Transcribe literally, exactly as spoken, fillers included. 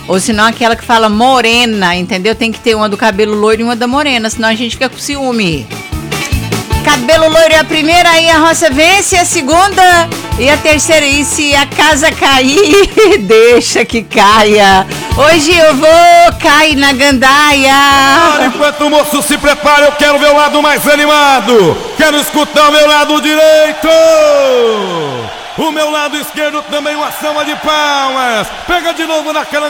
Ou senão aquela que fala morena, entendeu? Tem que ter uma do cabelo loiro e uma da morena, senão a gente fica com ciúme. Cabelo loiro é a primeira, aí a roça vence, a segunda e a terceira. E se a casa cair, deixa que caia. Hoje eu vou cair na gandaia. Olha, enquanto o moço se prepara, eu quero ver o lado mais animado. Quero escutar o meu lado direito. O meu lado esquerdo também uma salva de palmas. Pega de novo naquela